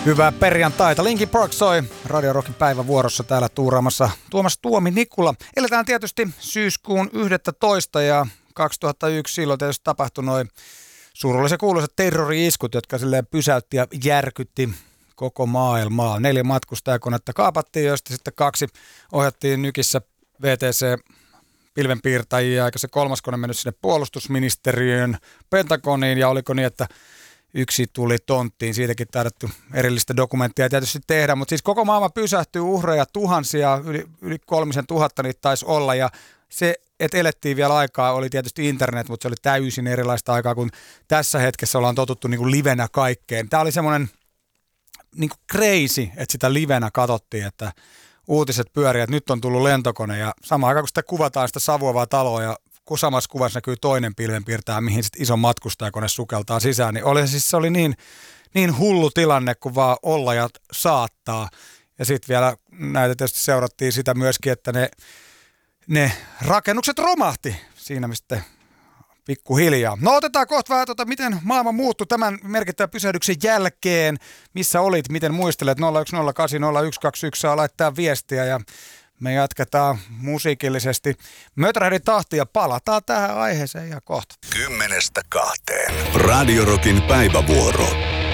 Hyvää perjantaita. Linkin Park soi Radio Rockin päivävuorossa täällä tuuraamassa Tuomas Tuomi Nikula. Eletään tietysti syyskuun 11. ja 2001 silloin tietysti tapahtui noin surullisen kuuluisat terrori-iskut, jotka silleen pysäytti ja järkytti koko maailmaa. 4 matkustajakonetta kaapattiin, joista sitten 2 ohjattiin Nykissä VTC-pilvenpiirtäjiä, eikä se 3. kone mennyt sinne puolustusministeriön Pentagoniin, ja oliko niin, että 1 tuli tonttiin, siitäkin taidettu erillistä dokumenttia tietysti tehdä, mutta siis koko maailma pysähtyy, uhreja tuhansia, yli 3000 niitä taisi olla, ja se, että elettiin vielä aikaa, oli tietysti internet, mutta se oli täysin erilaista aikaa, kun tässä hetkessä ollaan totuttu niin kuin livenä kaikkeen. Tämä oli semmoinen niin kuin crazy, että sitä livenä katsottiin, että uutiset pyörii, että nyt on tullut lentokone, ja samaan aikaan kun sitä kuvataan sitä savuavaa taloa, ja kun samassa kuvassa näkyy toinen pilvenpiirtäjä, mihin sitten iso matkustajakone sukeltaa sisään, niin se oli niin hullu tilanne, kun vaan olla ja saattaa. Ja sitten vielä näitä tietysti seurattiin sitä myöskin, että ne rakennukset romahti siinä, mistä pikkuhiljaa. No otetaan kohta vähän miten maailma muuttui tämän merkittävän pysähdyksen jälkeen. Missä olit, miten muistelet? 010800121 saa laittaa viestiä ja me jatketaan musiikillisesti Möträhdin tahtia. Palataan tähän aiheeseen ja kohta. 10:00–2. Radio Rockin päivävuoro.